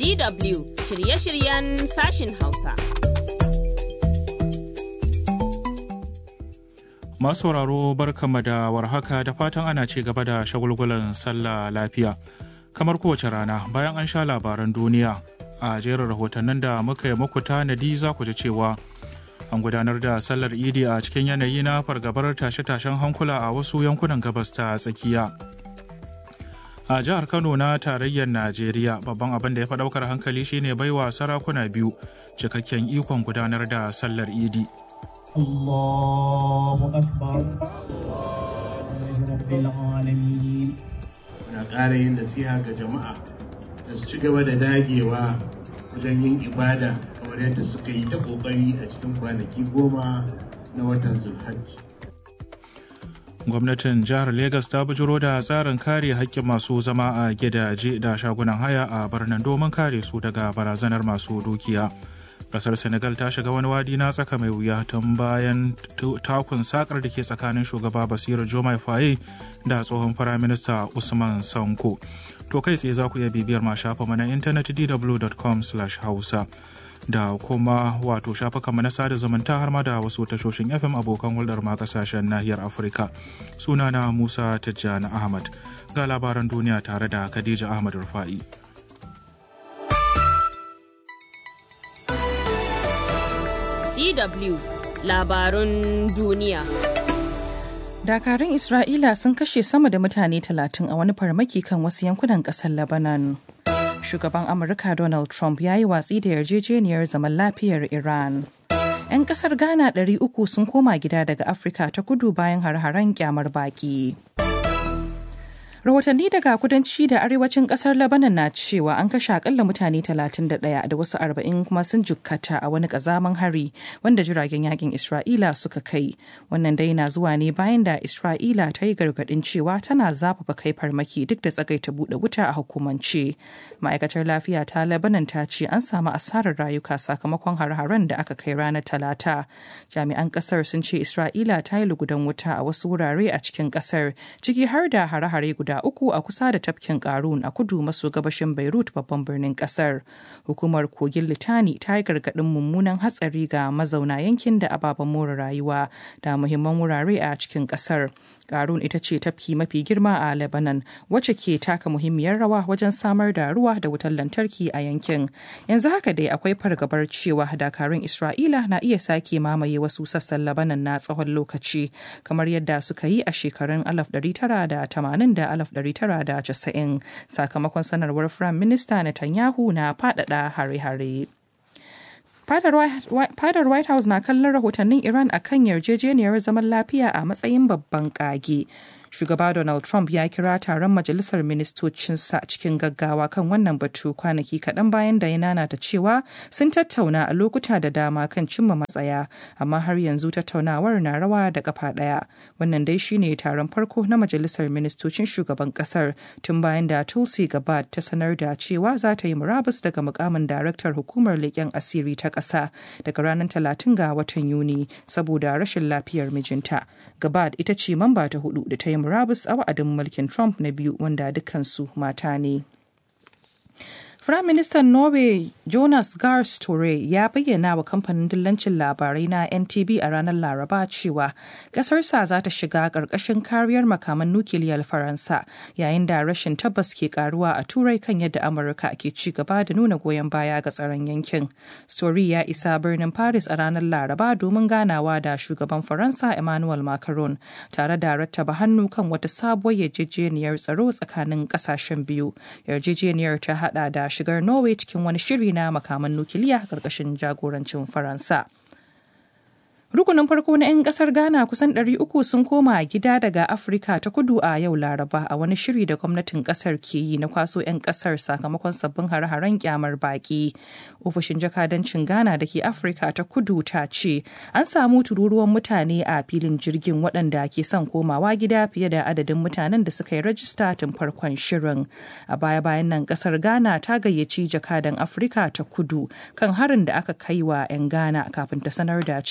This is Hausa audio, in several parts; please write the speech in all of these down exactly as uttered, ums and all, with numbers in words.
D W shirye-shiryen sashin Hausa. Masu sauraro barkanmu da warhaka da fatan ana ci gaba da shagulgulan sallah lafiya. Kamar kowace rana bayan an sha labaran duniya a jerin rahotannin da muka yi muku tanadi za ku ji cewa an gudanar da sallar idi a cikin yanayi na fargabar tashe-tashen hankula a wasu yankunan gabas ta tsakiya. A jihar Kano na tarayyar Najeriya babban abin da ya fi ɗaukar hankali shine baiwa sarakuna biyu cikakken ikon gudanar da sallar idi. Allahu Akbar. Rabbil alamin. Muna ƙara yin nasiha ga jama'a da su ci gaba da dagewa wajen yin ibada kamar yadda suka yi ta ƙoƙari a cikin kwanaki goma na watan Zulhajji. Gwamnatin jihar Legas ta bujiro da tsarin kare haƙƙin masu zama a gidaje da shagunan haya a birnin domin kare su daga barazanar masu dukiya. Kasar Senegal ta shiga wani wadi na tsaka mai wuya tun bayan takun sakar da ke tsakanin shugaba Basiru Diomaye Faye da tsohon firaminista Usman Sanko. To kai tsaye za ku iya bibiyar ma shafa mana intanet d w dot com slash hausa da kuma wato shafukan na sada zumunta har ma da wasu tashoshin F M abokan hulɗar ma kasashen nahiyar Afirka. Sunana Musa Tijjani Ahmad. Ga labaran duniya tare da Khadija Ahmad Rufa'i. D W labarun duniya. Dakarun Isra'ila sun kashe sama da mutane talatin a wani farmaki kan wasu yankunan ƙasar Lebanon. Shugaban Amurka Donald Trump ya yi watsi da yarjejeniyar zaman lafiyar Iran. 'Yan ƙasar Ghana ɗari uku sun koma gida daga Afirka ta kudu bayan har-haren kyamar baƙi. Rahotanni daga kudanci da arewacin kasar Lebanon na cewa an kashe akalla mutane talatin da ɗaya da wasu arba'in kuma sun jikkata a wani kazaman hari wanda jiragen yakin Isra'ila suka kai. Wannan dai na zuwa ne bayan da Isra'ila ta yi gargadin cewa tana zafafa kai farmaki duk da tsagaita buɗe wuta a hukumance. Ma'aikatar lafiya ta Lebanon ta ce an samu asarar rayuka sakamakon har-haren da aka kai ranar Talata. Jami'an kasar sun ce Isra'ila ta yi lugudan wuta a wasu wurare a cikin kasar, ciki har da hare-hare guda uku a kusa da tafkin Karun a kudu maso gabashin Beirut babban birnin kasar. Hukumar kogin Litani ta yi gargaɗin mummunan hatsari ga mazauna yankin da ababen more rayuwa da muhimman wurare a cikin kasar. Karun ita ce tafki mafi girma a Lebanon wacce ke taka muhimmiyar rawa wajen samar da ruwa da wutar lantarki a yankin. Yanzu haka dai akwai fargabar cewa dakarun Isra'ila na iya sake mamaye wasu sassan Lebanon na tsawon lokaci kamar yadda suka yi a shekarun alif ɗari tara da tamanin da alif ɗari tara da casa'in sakamakon sanarwar Firayim Minista Netanyahu na faɗaɗa hare-hare. Fadar White House na kallon rahotannin Iran a kan yarjejeniyar zaman lafiya a matsayin babban ƙage. Shugaba Donald Trump ya kira taron majalisar ministocinsa cikin gaggawa kan wannan batu kwanaki kaɗan bayan da ya nanata cewa sun tattauna a lokuta da dama kan cimma matsaya, amma har yanzu tattaunawar na rawa da kafa ɗaya. Wannan dai shine taron farko na majalisar ministocin shugaban ƙasar tun bayan da Tulsi Gabbard ta sanar da cewa za ta yi murabus daga mukamin daraktar hukumar leƙen asiri ta ƙasa daga ranar talatin ga watan Yuni saboda rashin lafiyar mijinta. Gabbard ita ce mamba ta hudu da ta yi murabus a wa'adin mulkin Trump na biyu wanda dukkansu mata ne. Firaministan Norway Jonas Gahr Støre ya bayyana wa kamfanin dillancin labarai na N T V a ranar Laraba cewa ƙasarsa za ta shiga ƙarƙashin kariyar makaman nukiliyar Faransa yayin da rashin tabbas ke karuwa a Turai kan yadda Amurka ke ci gaba da nuna goyon baya ga tsaron yankin. Støre ya isa birnin Paris a ranar Laraba domin ganawa da shugaban Faransa Emmanuel Macron tare da rattaba hannu kan wata sabuwar yarjejeniyar tsaro tsakanin ƙasashen biyu. Yarjejeniyar ta hada da shigar Norway cikin wani shiri na makaman nukiliya ƙarƙashin jagorancin Faransa. Rukunin farko na 'yan kasar Ghana kusan ɗari uku sun koma gida daga Afirka ta kudu a yau Laraba a wani shiri da gwamnatin kasar ke yi na kwaso 'yan kasar sakamakon sabbin hare-haren kyamar baki. Ofishin jakadancin Ghana da ke Afirka ta kudu ta ce an samu tururuwan mutane a filin jirgin waɗanda ke son komawa gida fiye da adadin mutanen da suka yi rajista tun farkon shirin. A baya-bayan nan kasar Ghana ta gayyaci jakadan Afirka ta kudu kan harin da aka kai wa 'yan Ghana kafin ta sanar da cewa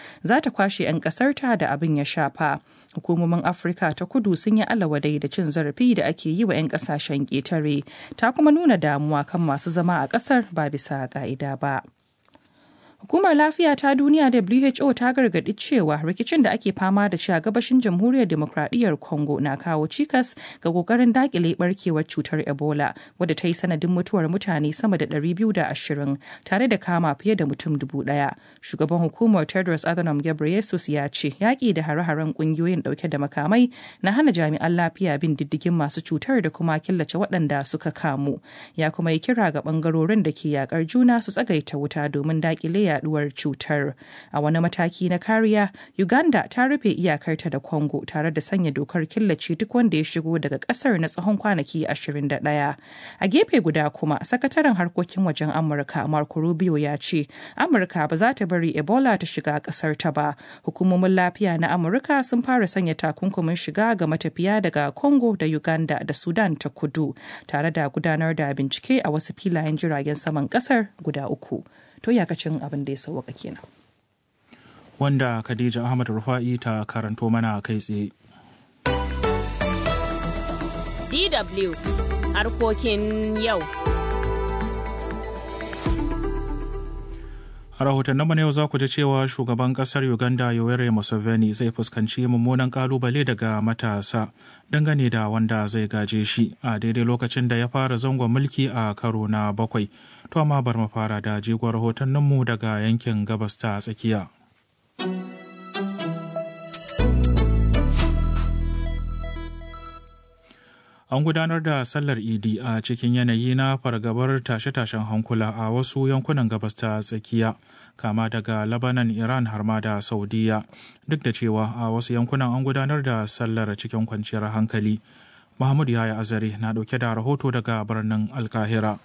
za ta kwashe 'yan ƙasarta da abin ya shafa. Hukumomin Afirka ta kudu sun yi alawadai da cin zarafi da ake yi wa 'yan ƙasashen ƙetare, ta kuma nuna damuwa kan masu zama a ƙasar ba bisa ƙa'ida ba. Hukumar Lafiya ta Duniya W H O ta gargaɗi cewa rikicin da ake fama da shi a gabashin Jamhuriyar Demokradiyyar Congo na kawo cikas ga ƙoƙarin daƙile barkewar cutar Ebola, wadda ta yi sanadin mutuwar mutane sama da ɗari biyu da ashirin tare da kama fiye da mutum dubu ɗaya. Shugaban hukumar Tedros Adhanom Ghebreyesus ya ce yaƙi da hare-haren ƙungiyoyin ɗauke da makamai na hana jami'an lafiya bin diddigin masu cutar da kuma killace waɗanda suka kamu. Ya kuma yi kira ga ɓangarorin da ke yaƙar juna su tsagaita wuta domin daƙile yaduwar cutar. A wani mataki na kariya, Uganda ta rufe iyakarta da Congo tare da sanya dokar killace duk wanda ya shigo daga kasar na tsawon kwanaki ashirin da ɗaya. A gefe guda kuma, sakataren harkokin wajen Amurka Marco Rubio ya ce, Amurka ba za ta bari Ebola ta shiga kasar ta ba. Hukumomin lafiya na Amurka sun fara sanya takunkumin shiga ga matafiya daga Congo da Uganda da Sudan ta kudu, tare da gudanar da bincike a wasu filayen jiragen saman kasar guda uku. To yakacin abin da ya sauwaka kenan. Wanda Khadija Ahmad Rufa'i ta karanto mana kai tsaye. D W harkokin yau. A rahotannin mu na yau za ku ji cewa shugaban kasar Uganda Yoweri Museveni zai fuskanci mummunan kalubale daga matasa dangane da wanda zai gaje shi a daidai lokacin da ya fara zangon mulki a karo na bakwai. To amma bar mu fara da jigon rahotannin mu daga yankin gabas ta tsakiya. An gudanar da sallar Idi a cikin yanayi na fargabar tashe-tashen hankula a wasu yankunan gabas ta tsakiya, kama daga Lebanon, Iran har ma da Saudiya. Duk da cewa a wasu yankunan an gudanar da sallar cikin kwanciyar hankali. Muhammadu Yaya Azare na ɗauke da rahoto daga birnin Alkahira.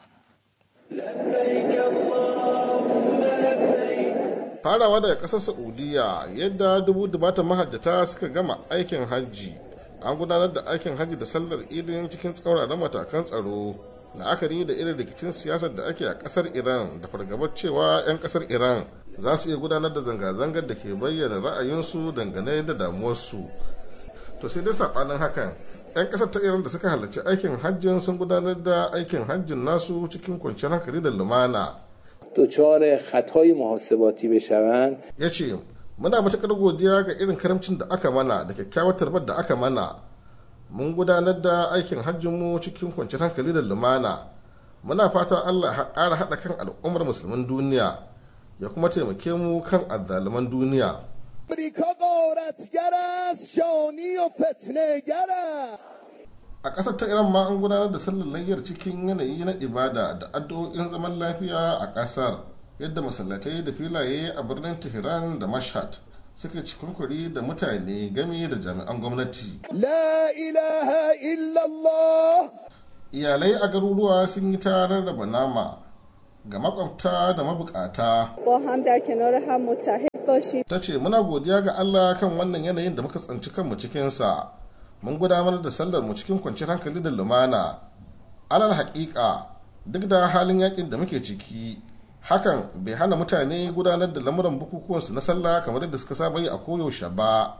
Farawa daga ƙasar Saudiya, yadda dubu dubatan mahajjata suka gama aikin hajji. An gudanar da aikin hajji da sallar idin cikin tsauraran matakan tsaro, la'akari da irin rikicin siyasar da ake a kasar Iran da fargabar cewa 'yan kasar Iran za su iya gudanar da zanga-zangar da ke bayyana ra'ayinsu dangane da damuwarsu. To sai dai saɓanin hakan, 'yan kasar ta Iran da suka halarci aikin hajjin sun gudanar da aikin hajjin nasu cikin kwanciyar hankali da lumana. Ya ce, muna matuƙar godiya ga irin karamcin da aka mana da kyakkyawar tarbar da aka mana. Mun gudanar da aikin hajjinmu cikin kwanciyar hankali da lumana. Muna fatan Allah ya ƙara haɗa kan al'ummar musulman duniya ya kuma taimake mu kan azzaluman duniya. A ƙasar ta Iran ma an gudanar da sallar layyar cikin yanayi na ibada da addu'o'in zaman lafiya a ƙasar. Yadda masallatai da filaye a birnin Tehran da Mashhad suka cikin kuri da mutane game da jami'an gwamnati. La ilaha illallah. Iyalai a garuruwa sun yi tarar da banama ga makwabta da mabukata. Ta ce muna godiya ga Allah kan wannan yanayin da muka tsanci kanmu cikinsa. Mun gudanar da sallar mu cikin kwanciyar hankali da lumana. Alal haƙiƙa duk da halin yakin da muke ciki, hakan bai hana mutane gudanar da lamuran bukukuwansu na sallah kamar yadda suka saba yi a koyaushe ba.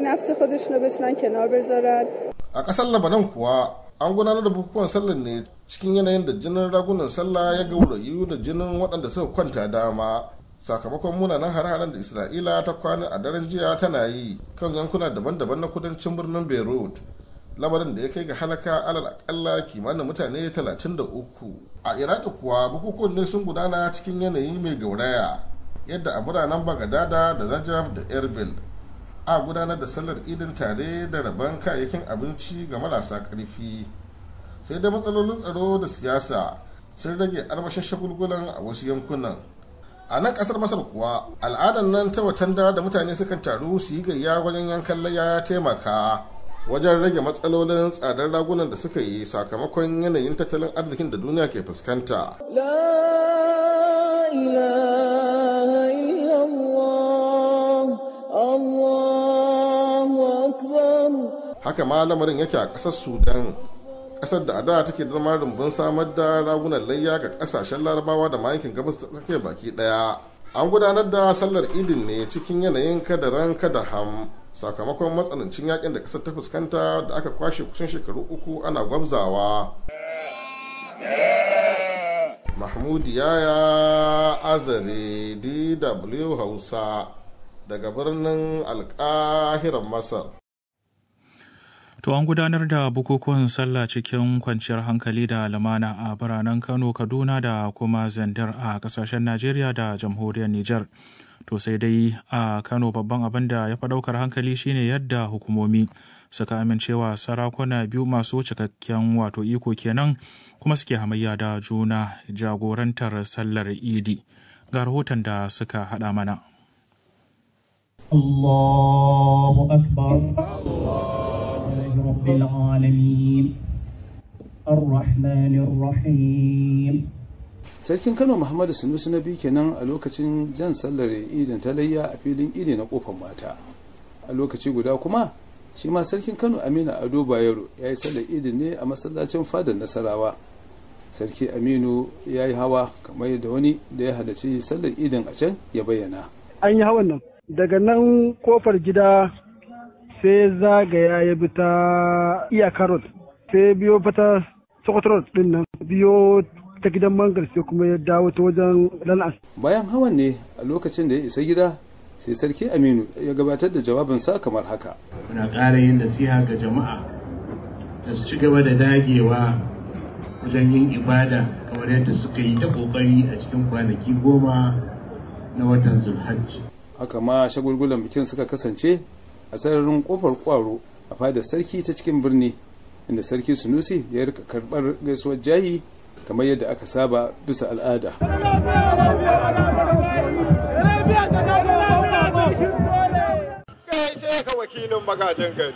A ƙasar Labanan kuwa an gudanar da bukukuwan sallar ne cikin yanayin da jinin ragunan sallah ya gaurayu da jinin waɗanda suka kwanta dama, sakamakon munanan hare-haren da Isra'ila ta kwana a daren jiya tana yi kan yankuna daban-daban na kudancin birnin Beirut, lamarin da ya kai ga halaka alal akalla kimanin mutane talatin da uku. A Iraki kuwa bukukuwan ne sun gudana cikin yanayi mai gauraya, yadda a biranen Bagadada da Najaf da Erbil a gudanar da sallar idin tare da rabon kayayyakin abinci ga marasa ƙarfi. Sai da matsalolin tsaro da siyasa sun rage armashin shagulgulan a wasu yankunan. A nan ƙasar Masar kuwa al'adar nan ta watanda da mutane sukan taru su yi gayya wajen yankan layya ya taimaka wajen rage matsalolin tsadar ragunan da suka yi sakamakon yanayin tattalin arzikin da duniya ke fuskanta. Haka ma lamarin yake a ƙasar Sudan, ƙasar da a da take zama rumbun samar da ragunan layya ga ƙasashen larabawa da ma yankin gabas ta tsakiya baki ɗaya. An gudanar da sallar idin ne cikin yanayin kadaran kada ham sakamakon matsanancin yakin da kasar ta fuskanta da aka kwashe kusan shekaru uku ana gwabzawa. Mahmud Yaya Azare, D W Hausa, daga birnin Alƙahirar Masar. To an gudanar da bukukuwan sallah cikin kwanciyar hankali da lumana a biranen Kano, Kaduna da kuma Zandar a kasashen Najeriya da jamhuriyar Nijar. To sai dai a Kano babban abin da ya fi ɗaukar hankali shine yadda hukumomi suka amincewa sarakuna biyu masu cikakken wato iko kenan kuma suke hamayya da juna jagorantar sallar Idi. Ga rahoton da suka haɗa mana. Allahu Akbar. رب العالمين الرحمن الرحيم. Sarkin Kano Muhammadu Sunusi na biyu kenan a lokacin jan sallar idin talayya a filin idi na kofar mata. A lokaci guda kuma shi ma Sarkin Kano Aminu Ado Bayero ya yi sallar idin ne a masallacin fadar Nasarawa. Sarki Aminu ya yi hawa kamar yadda wani da ya halarci sallar idin a can ya bayyana. An yi hawan nan daga nan kofar gida sai zagaya ya bi ta iyaka road sai biyo fata Sokoto road din nan biyo ta gidan mangal sai kuma ya dawo ta wajen lanas. Bayan hawan ne a lokacin da ya isa gida sai Sarki Aminu ya gabatar da jawabinsa kamar haka. Muna ƙara yin nasiha ga jama'a da su ci gaba da dagewa wajen yin ibada kamar yadda suka yi ta ƙoƙari a cikin kwanaki goma na watan Zulhajji. Haka ma shagulgulan bikin suka kasance a sararin kofar kwaro a fadar sarki ta cikin birni inda Sarki Sunusi ya rika karbar gaisuwar jahi kamar yadda aka saba bisa al'ada. Gaishe ka wakilin magajin gari,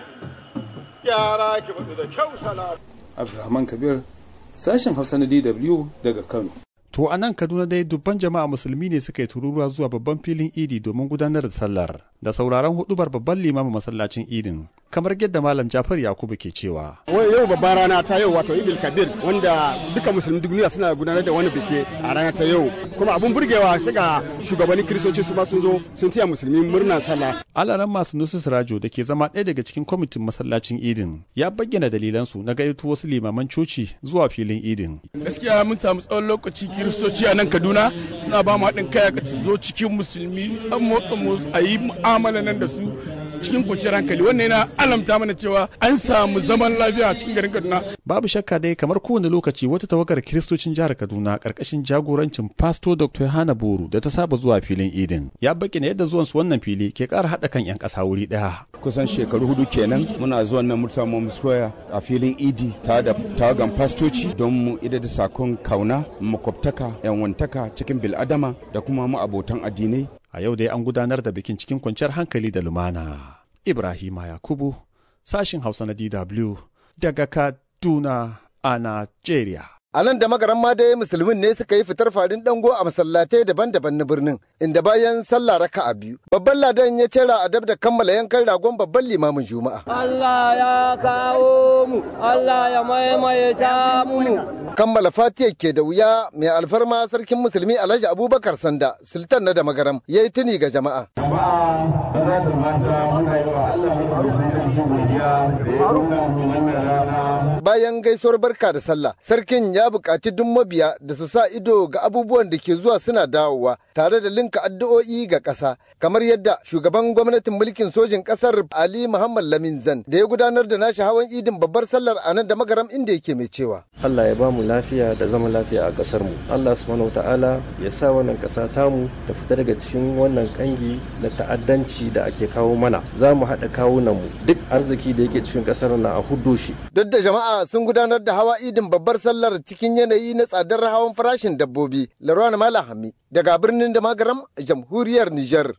yara ki batu da kyau salam. Abdulrahman Kabir, sashen Hausa na D W daga Kano. To a nan Kaduna dai dubban jama'a musulmi ne suka yi tururuwa zuwa babban filin idi domin gudanar da sallar da sauraron hudubar babban limamin masallacin idin kamar yadda Malam Jafar Yakubu ke cewa. Wai yau babban rana ta yau wato Idil Kabir wanda duka musulmi duniya suna gudanar da wani biki a rana ta yau kuma abun burgewa sai ga shugabannin kiristoci su ba sun zo sun taya musulmi murnar sallah. Alaran masu Nusu Sirajo da ke zama ɗaya daga cikin kwamitin masallacin idin ya bayyana dalilansu na gayyato wasu limaman coci zuwa filin idin. Gaskiya mun samu tsawon lokaci kiristoci a nan Kaduna suna ba mu haɗin kai a zo cikin musulmi tsammo tsammo a yi mu'amala nan da su cikin kwanciyar hankali. Wannan yana alamta mana cewa an samu zaman lafiya a cikin garin Kaduna. Babu shakka dai kamar kowane lokaci wata tawagar kiristocin jihar Kaduna karkashin jagorancin Pastor Doctor Yohana Boru da ta saba zuwa filin idin ya bayyana yadda zuwan su wannan fili ke ƙara haɗa kan 'yan ƙasa wuri ɗaya. Kusan shekaru hudu kenan muna zuwan nan Murtala Mohammed Square a filin idi ta da tawagan pastoci don mu ida da sakon kauna makwabtaka 'yan wantaka cikin bil'adama da kuma mu abotan addinai. A yau dai an gudanar da bikin cikin kwanciyar hankali da lumana. Ibrahima Yakubu, sashin Hausa na D W daga Kaduna a Najeriya. A nan da magaran ma dai musulmin ne suka yi fitar farin dango a masallatai daban-daban na birnin, inda bayan sallah raka'a biyu. Babban ladan ya cera a dab da kammala yankan ragon babban limamin Juma'a. Allah ya kawo mu, Allah ya maimaita mu. Kammala Fatiha ke da wuya mai alfarma sarkin musulmi Alhaji Abubakar Sanda, sultan na da magaram, ya yi tuni ga jama'a. Jama'a, maza da mata muna yi wa Allah sarki godiya da ya nuna mu wannan rana. Bayan gaisuwar barka da sallah, sarkin ya buƙaci duk mabiya da su sa ido ga abubuwan da ke zuwa suna dawowa tare da linka addu'o'i ga ƙasa, kamar yadda shugaban gwamnatin mulkin sojin ƙasar Ali Muhammad Lamin Zan da ya gudanar da nashi hawan idin babbar sallar a nan da magaram inda yake mai cewa. Allah ya ba mu lafiya da zaman lafiya a ƙasar mu. Allah subhanahu ta'ala ya sa wannan ƙasa tamu ta fita daga cikin wannan kangi na ta'addanci da ake kawo mana. Za mu haɗa kawunan mu duk arziki da yake cikin ƙasar na a huddo shi. Duk da jama'a sun gudanar da hawa idin babbar sallar cikin yanayi na tsadar hawan farashin dabbobi. Larwana Malahami daga birnin da magaram jamhuriyar Nijar.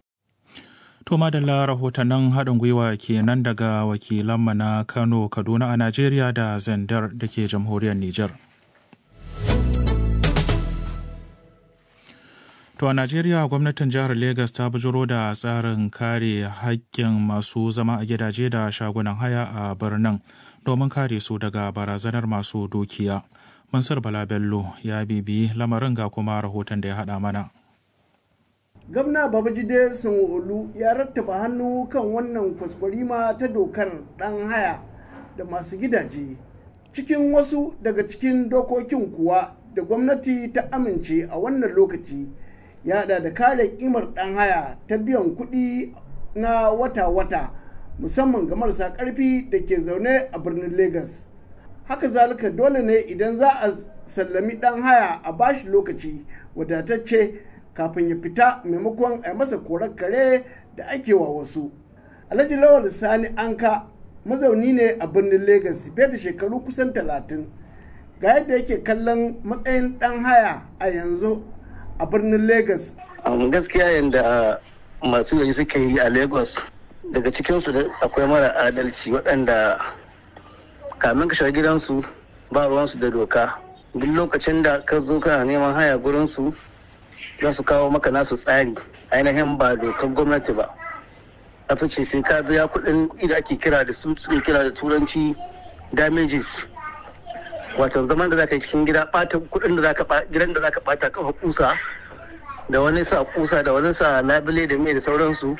To madalla rahotannin haɗin gwiwa kenan daga wakilanmu na Kano, Kaduna a Najeriya da Zandar da ke jamhuriyar Nijar. To a Najeriya gwamnatin jihar Legas ta bujiro da tsarin kare haƙƙin masu zama a gidaje da shagunan haya a birnin domin kare su daga barazanar masu dukiya. Mansur Bala Bello ya bibi lamarin ga kuma rahoton da ya haɗa mana. Gwamna Babajide Sanwo-Olu ya rattaba hannu kan wannan kwaskwarima ta dokar ɗan haya da masu gidaje. Cikin wasu daga cikin dokokin kuwa da gwamnati ta amince a wannan lokaci ya haɗa da kare ƙimar ɗan haya ta biyan kuɗi na wata-wata musamman ga marasa ƙarfi da ke zaune a birnin Legas. Haka zalika dole ne idan za a sallami ɗan haya a bashi lokaci wadatacce kafin ya fita maimakon a masa korar kare da ake wa wasu. Alhaji Lawal Sani Anka mazauni ne a birnin Legas fiye da shekaru kusan talatin. Ga yadda yake kallon matsayin ɗan haya a yanzu a birnin Legas. Gaskiya yadda masu yayi suke yi a Lagos daga cikinsu da akwai mara adalci waɗanda kamin ka shiga gidansu ba ruwansu da doka. Duk lokacin da ka zo kana neman haya gurinsu za su kawo maka nasu tsari ainihin ba dokar gwamnati ba. A fice sai ka biya kuɗin da ake kira da su suke kira da turanci damages. Wato zaman da za ka yi cikin gida ɓata kuɗin da za ka gidan da za ka ɓata kafa kusa da wani sa kusa da wani sa labule da mai da sauransu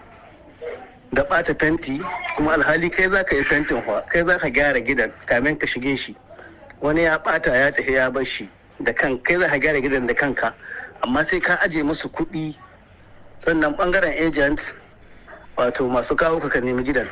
da ɓata fenti kuma alhali kai za ka yi fentin hwa kai za ka gyara gidan kamin ka shige shi wani ya ɓata ya tafi ya bar shi da kan kai za ka gyara gidan da kanka amma sai ka aje musu kuɗi sannan ɓangaren agent wato masu kawo ka nemi gidan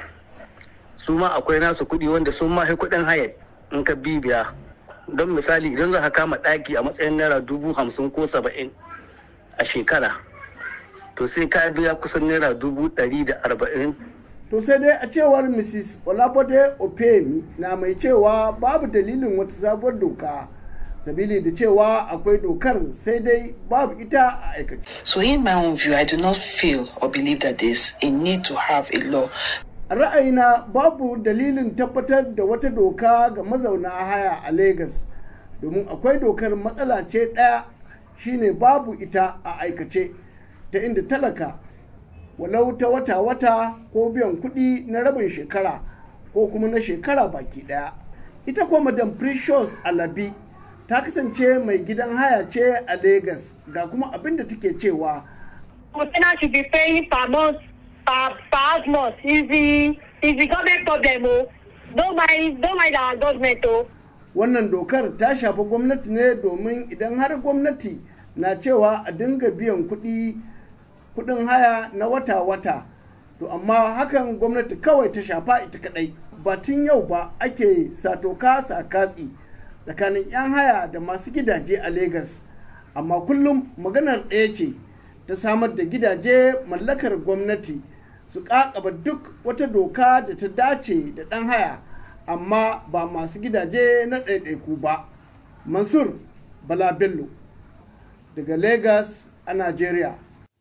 su ma akwai nasu kuɗi wanda sun ma kuɗin hayar in ka bibiya don misali idan za ka kama ɗaki a matsayin naira dubu hamsin ko saba'in a shekara to sai ka biya kusan naira dubu ɗari da arba'in. To sai dai a cewar Missus Olabode Opemi na mai cewa babu dalilin wata sabuwar doka sabili da cewa akwai dokar sai dai babu ita a aikace. So in my own view, I do not feel or believe that there's a need to have a law. A ra'ayina babu dalilin tabbatar da wata doka ga mazauna haya a Legas domin akwai dokar matsala ce ɗaya shine babu ita a aikace ta inda talaka walau ta wata-wata ko biyan kuɗi na rabin shekara ko kuma na shekara baki ɗaya. Ita kuma Madam Precious Alabi ta kasance mai gidan haya ce a Legas ga kuma abin da take cewa. Container should be paying per month, per, per month. Is the, is the government problem, oh. Don't mind, don't mind our government, oh. Wannan dokar ta shafi gwamnati ne domin idan har gwamnati na cewa a dinga biyan kuɗi kuɗin haya na wata-wata to amma hakan gwamnati kawai ta shafa ita kadai ba tun yau ba ake satoka sakatsi tsakanin 'yan haya da masu gidaje a Legas amma kullum maganar ɗaya ce ta samar da gidaje mallakar gwamnati su ƙaƙaba duk wata doka da ta dace da ɗan haya amma ba masu gidaje na ɗaiɗaiku ba. Mansur Bala Bello daga Legas a Najeriya.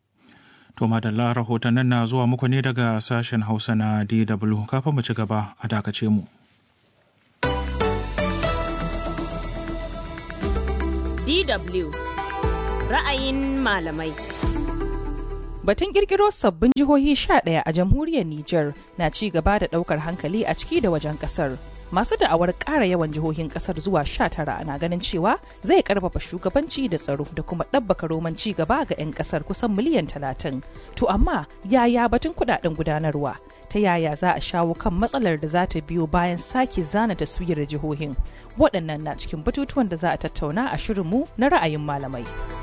To madalla rahotannin na zuwa muku ne daga sashen Hausa na D W kafin mu ci gaba a dakace mu. D W ra'ayin malamai. Batun kirkiro sabbin jihohi sha ɗaya a jamhuriyar Nijar na ci gaba da ɗaukar hankali a ciki da wajen ƙasar. Masu da'awar ƙara yawan jihohin ƙasar zuwa sha tara na ganin cewa zai ƙarfafa shugabanci da tsaro da kuma ɗabbaka roman ci gaba ga 'yan ƙasar kusan miliyan talatin. To amma yaya batun kuɗaɗen gudanarwa? Ta yaya za a shawo kan matsalar da za ta biyo bayan sake zana taswirar jihohin? Waɗannan na cikin batutuwan da za a tattauna a shirinmu na ra'ayin malamai.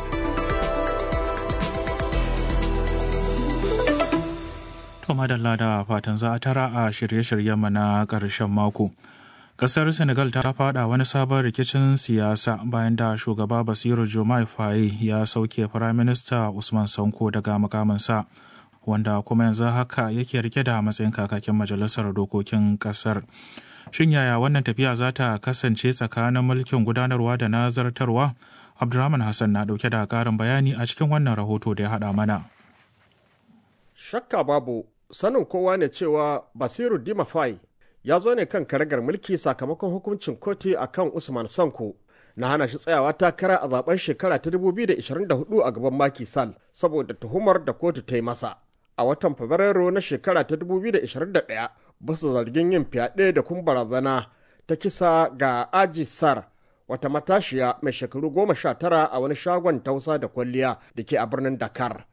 To madalla da fatan za a tara a shirye-shiryenmu na ƙarshen mako. Ƙasar Senegal ta fada wani sabon rikicin siyasa bayan da shugaba Basiru Diomaye Faye ya sauke Firaminista Usman Sonko daga makamansa, wanda kuma yanzu haka yake rike da matsayin kakakin majalisar dokokin ƙasar. Shin yaya wannan tafiya za ta kasance tsakanin mulkin gudanarwa da na zartarwa? Abdurrahman Hassan na ɗauke da ƙarin bayani a cikin wannan rahoto da ya haɗa mana. Shakka babu sanin kowa ne cewa Basiru Diomaye ya zo ne kan karagar mulki sakamakon hukuncin kotu a kan Usman Sonko na hana shi tsayawa takara a zaben shekara ta dubu biyu da ishirin da hudu a gaban Macky Sall saboda tuhumar da kotu ta yi masa. A watan Fabrairu na shekara ta dubu biyu da ishirin da ɗaya basu zargin yin fyaɗe da kuma barazana ta kisa ga Aji Sarr, wata matashiya mai shekaru goma sha tara a wani shagon tausa da kwalliya da ke a birnin Dakar.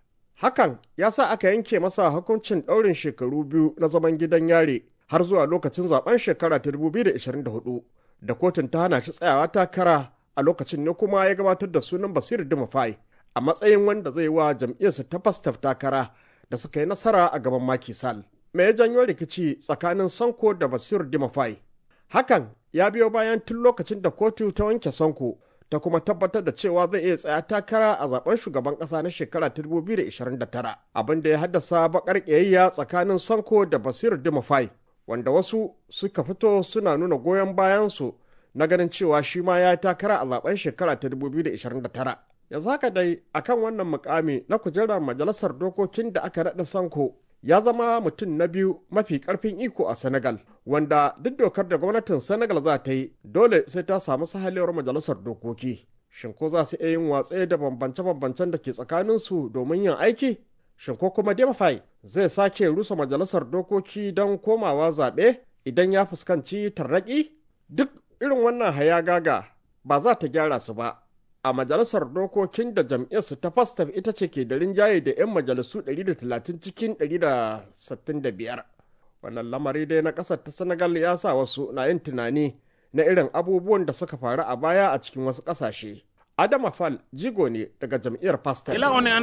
Hakan ya sa aka yanke masa hukuncin ɗaurin shekaru biyu na zaman gidan yare har zuwa lokacin zaben shekara ta dubu biyu da ashirin da hudu da kotun ta hana shi tsayawa takara a lokacin ne kuma ya gabatar da sunan Basiru Diomaye a matsayin wanda zai wa jam'iyyarsa ta Pastef takara da suka yi nasara a gaban Macky Sall. Me ya janyo rikici tsakanin Sonko da Basiru Diomaye? Hakan ya biyo bayan tun lokacin da kotu ta wanke Sonko ta kuma tabbatar da cewa zai iya tsaya takara a zaben shugaban kasa na shekara ta dubu biyu da ashirin da tara, abin da ya haddasa bakar kiyayya tsakanin Sonko da Basiru Diomaye, wanda wasu suka fito suna nuna goyon bayansu na ganin cewa shi ma ya takara a zaben shekara ta dubu biyu da ashirin da tara. Yanzu haka dai akan wannan mukami na kujerar majalisar dokokin da aka naɗa Sonko ya zama mutum na biyu mafi karfin iko a Senegal, wanda duk dokar da gwamnatin Senegal za ta yi dole sai ta samu sahalewar majalisar dokoki. Shin ko za su iya yin watsi da bambance-bambancen da ke tsakaninsu domin yin aiki? Shin ko kuma Diomaye zai sake rusa majalisar dokoki don komawa zaɓe idan ya fuskanci tarnaƙi? Duk irin wannan hayagaga ba za ta gyara su ba. A majalisar dokokin da jam'iyyarsu ta Pastef ita ce ke da rinjaye da 'yan majalisu ɗari da talatin cikin ɗari da sittin da biyar. Wannan lamari dai na ƙasar ta Senegal ya sa wasu na yin tunani na irin abubuwan da suka faru a baya a cikin wasu ƙasashe. Adama Fall jigo ne daga jam'iyyar Pastef.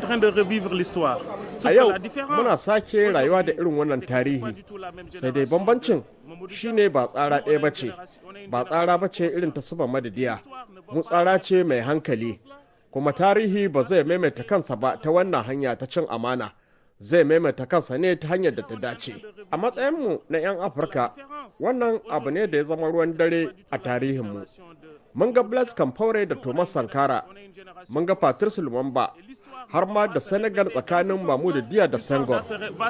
A yau muna sake rayuwa da irin wannan tarihi, sai dai bambancin shine ba tsara ɗaya ba ce, ba tsara ba ce irin ta Suba Madadiya, mu tsara ce mai hankali, kuma tarihi ba zai maimaita kansa ba ta wannan hanya ta cin amana, zai maimaita kansa ne ta hanyar da ta dace. A matsayinmu na 'yan Afirka, wannan abu ne da ya zama ruwan dare a tarihinmu. Mun ga Blaise Compaoré da Thomas Sankara, mun ga Patrice Lumumba, har ma da Senegal tsakanin Mamadou Dia da Senghor.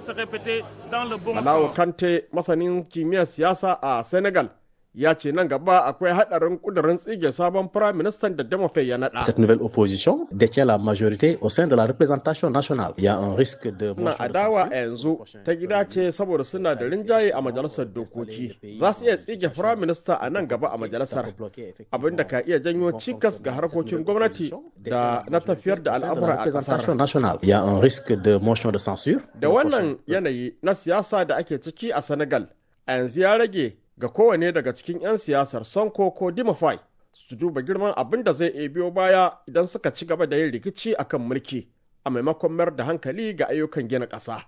Malawo Kante, masanin kimiyyar siyasa a Senegal, ya ce nan gaba akwai haɗarin ƙudurin tsige sabon firaministan da Diomaye ya naɗa. Cette nouvelle opposition détient la majorité au sein de la représentation nationale. Il y a un risque de na adawa a yanzu ta gida ce saboda suna da rinjaye a majalisar dokoki. Za su iya tsige firaminista a nan gaba a majalisar, abin da ka iya janyo cikas ga harkokin gwamnati da na tafiyar da al'amura a ƙasar. Il y a un risque de motion de censure. Da wannan yanayi na siyasa da ake ciki a Senegal, a yanzu ya rage ga kowane daga cikin 'yan siyasar Sonko ko Diomaye su duba girman abin da zai iya biyo baya idan suka ci gaba da yin rikici akan mulki a maimakon mayar da hankali ga ayyukan gina ƙasa.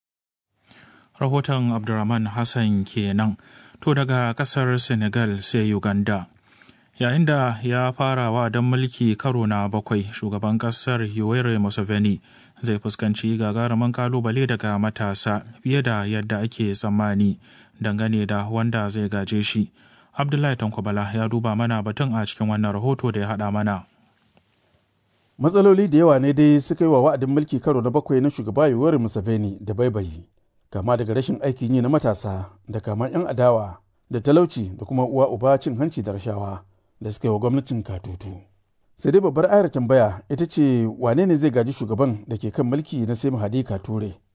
Rahoton Abdurrahman Hassan kenan. To daga ƙasar Senegal sai Uganda. Yayin da ya fara wa'adin mulki karo na bakwai, shugaban ƙasar Yoweri Museveni zai fuskanci gagarumin kalubale daga matasa fiye da yadda ake tsammani dangane da wanda zai gaje shi. Abdullahi Tankwabala ya duba mana batun a cikin wannan rahoto da ya haɗa mana. Matsaloli da yawa ne dai suka yi wa wa'adin mulki karo na bakwai na shugaba Yoweri Museveni da baibayi, kama daga rashin aikin yi na matasa da kama 'yan adawa da talauci da kuma uwa uba cin hanci da rashawa da suka yi wa gwamnatin katutu. Sai dai babbar ayar tambaya ita ce wane ne zai gaji shugaban da ke kan mulki na Sai Mahadi Kature